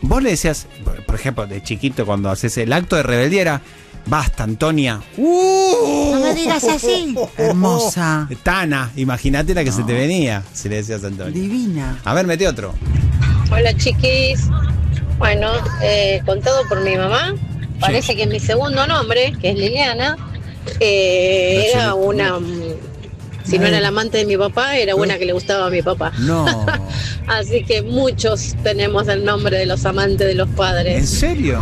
Vos le decías, por ejemplo, de chiquito, cuando haces el acto de rebeldía, era, basta, Antonia. No me digas así. Hermosa. Tana, imagínate la que se te venía, si le decías a Antonia. Divina. A ver, mete otro. Hola chiquis. Bueno, contado por mi mamá, parece que mi segundo nombre, que es Liliana, era una... Si no era la amante de mi papá, era una que le gustaba a mi papá. No. Así que muchos tenemos el nombre de los amantes de los ¿En padres. serio?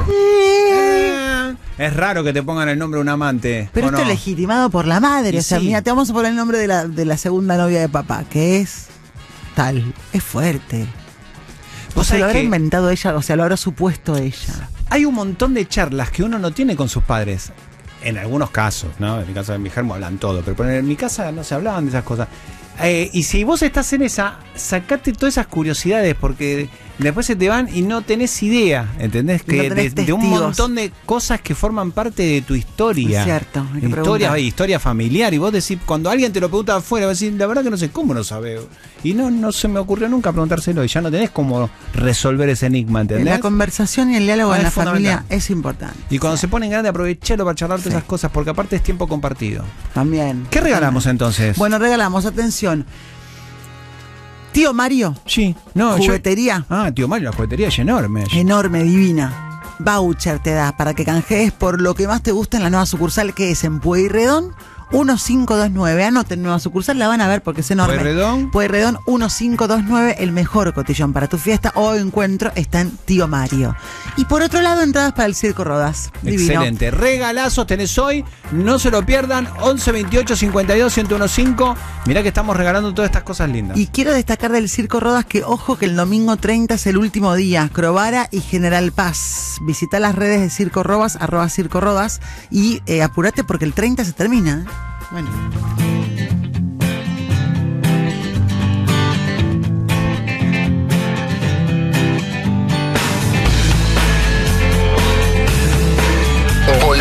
Es raro que te pongan el nombre de un amante. Pero ¿o esto no? es legitimado por la madre. Y O sea, sí. mira, te vamos a poner el nombre de la segunda novia de papá, que es tal. Es fuerte. O Vos se lo sabés habrá que inventado ella, o sea, lo habrá supuesto ella. hay un montón de charlas que uno no tiene con sus padres. En algunos casos, ¿no? En el caso de mi germo hablan todo, pero en mi casa no se hablaban de esas cosas. Y si vos estás en esa, sacate todas esas curiosidades, porque después se te van y no tenés idea, ¿entendés? Y no Que tenés de un testigos. montón de cosas que forman parte de tu historia. Es cierto, hay que preguntar. Historia familiar. Y vos decís, cuando alguien te lo pregunta afuera, vos decís, la verdad que no sé cómo no sabe. Y no se me ocurrió nunca preguntárselo. Y ya no tenés cómo resolver ese enigma, ¿entendés? La conversación y el diálogo Ah, en la es fundamental. familia es importante. Y cuando se ponen grandes, aprovechalo para charlar todas esas cosas, porque aparte es tiempo compartido. También. ¿Qué regalamos entonces? Bueno, regalamos, atención. Tío Mario, sí, no, juguetería. Tío Mario, la juguetería es enorme. Enorme, divina. Voucher te da para que canjees por lo que más te gusta en la nueva sucursal, que es en Pueyrredón 1529. Anoten, nueva sucursal, la van a ver porque es enorme. Pueyrredón 1529, el mejor cotillón para tu fiesta o encuentro está en Tío Mario. Y por otro lado, entradas para el Circo Rodas. Divino. Excelente. Regalazos tenés hoy, no se lo pierdan. 11 28 52 1015. Mirá que estamos regalando todas estas cosas lindas. Y quiero destacar del Circo Rodas que, ojo, que el domingo 30 es el último día. Crovara y General Paz. Visita las redes de Circo Rodas, @Circo Rodas, y apurate porque el 30 se termina. Bueno.